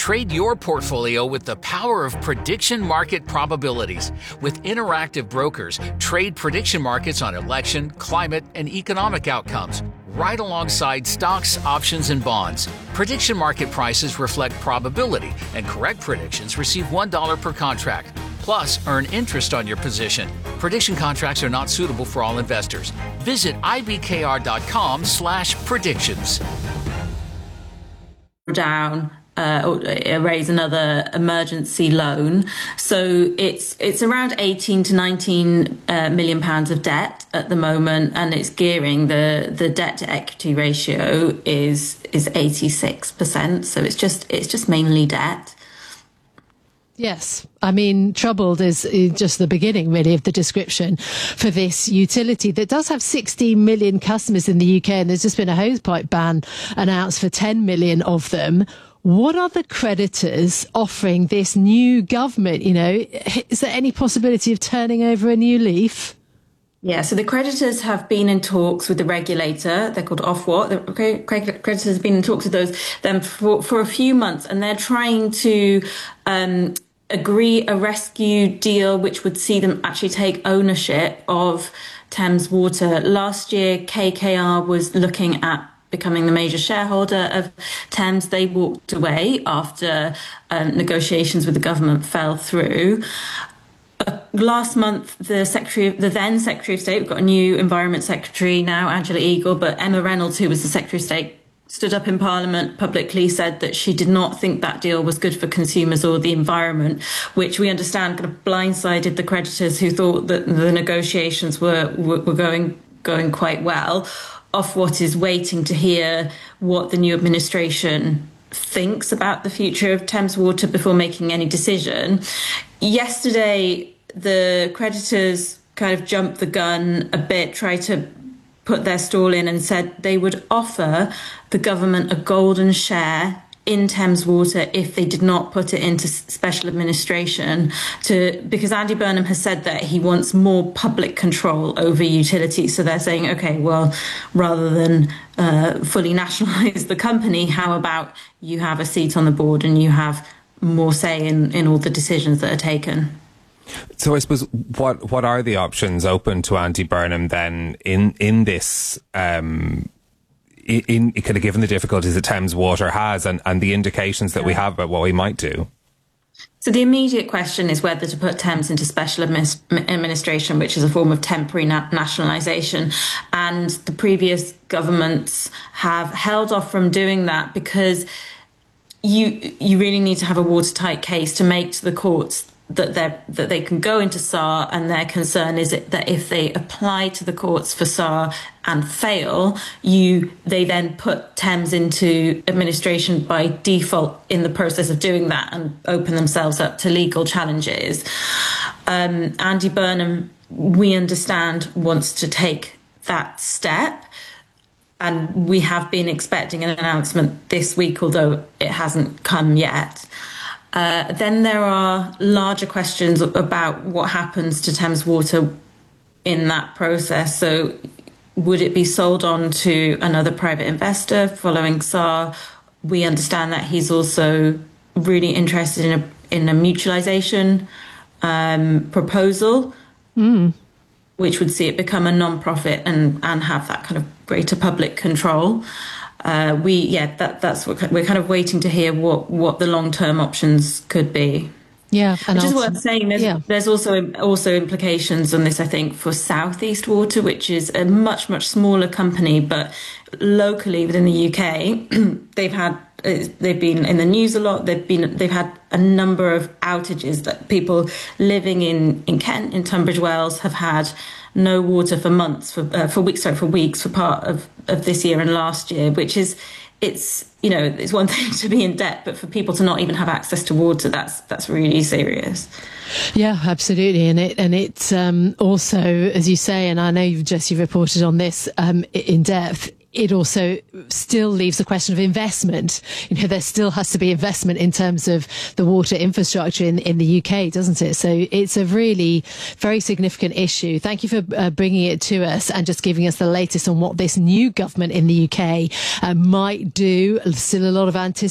Trade your portfolio with the power of prediction market probabilities. With interactive brokers, trade prediction markets on election, climate, and economic outcomes, right alongside stocks, options, and bonds. Prediction market prices reflect probability, and correct predictions receive $1 per contract. Plus, earn interest on your position. Prediction contracts are not suitable for all investors. Visit ibkr.com/predictions. Down. Raise another emergency loan. So it's around 18 to 19 million pounds of debt at the moment, and it's gearing. The debt to equity ratio is 86%. So it's just mainly debt. Yes. I mean, troubled is just the beginning, really, of the description for this utility that does have 16 million customers in the UK, and there's just been a hosepipe ban announced for 10 million of them. What are the creditors offering this new government? You know, is there any possibility of turning over a new leaf? Yeah, so the creditors have been in talks with the regulator. They're called Ofwat. The creditors have been in talks with them for a few months, and they're trying to agree a rescue deal which would see them actually take ownership of Thames Water. Last year, KKR was looking at becoming the major shareholder of Thames. They walked away after negotiations with the government fell through. Last month, the then Secretary of State, we've got a new Environment Secretary now, Angela Eagle, but Emma Reynolds, who was the Secretary of State, stood up in Parliament, publicly said that she did not think that deal was good for consumers or the environment, which we understand kind of blindsided the creditors who thought that the negotiations were going quite well. Ofwat is waiting to hear what the new administration thinks about the future of Thames Water before making any decision. Yesterday, the creditors kind of jumped the gun a bit, tried to put their stall in and said they would offer the government a golden share in Thames Water if they did not put it into special administration, because Andy Burnham has said that he wants more public control over utilities. So they're saying, okay, well, rather than fully nationalise the company, how about you have a seat on the board and you have more say in all the decisions that are taken? So I suppose what are the options open to Andy Burnham then in this in kind of given the difficulties that Thames Water has and the indications that we have about what we might do? So the immediate question is whether to put Thames into special administration, which is a form of temporary nationalisation. And the previous governments have held off from doing that because you really need to have a watertight case to make to the courts that they can go into SAR, and their concern is that if they apply to the courts for SAR and fail, they then put Thames into administration by default in the process of doing that and open themselves up to legal challenges. Andy Burnham, we understand, wants to take that step, and we have been expecting an announcement this week, although it hasn't come yet. Then there are larger questions about what happens to Thames Water in that process. So would it be sold on to another private investor following SAR? We understand that he's also really interested in a mutualisation proposal, which would see it become a non-profit and have that kind of greater public control. That's what we're kind of waiting to hear what the long-term options could be. Yeah, and which is worth saying. There's also implications on this, I think, for South East Water, which is a much smaller company, but locally within the UK, they've been in the news a lot. They've had a number of outages that people living in Kent, in Tunbridge Wells, have had no water for months, for weeks for part of this year and last year, which is, it's one thing to be in debt, but for people to not even have access to water, that's really serious. Yeah, absolutely. And it's also, as you say, and I know you've reported on this in depth, it also still leaves the question of investment. There still has to be investment in terms of the water infrastructure in the UK, doesn't it? So it's a really very significant issue. Thank you for bringing it to us and just giving us the latest on what this new government in the UK might do. Still a lot of anticipation